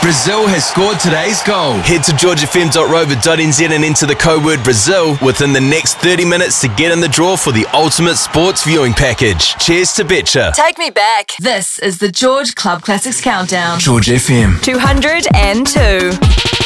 Brazil has scored today's goal. Head to georgefm.rover.nz and enter the code word Brazil within the next 30 minutes to get in the draw for the ultimate sports viewing package. Cheers to Betcha. Take me back. This is the George Club Classics Countdown. George FM. 202.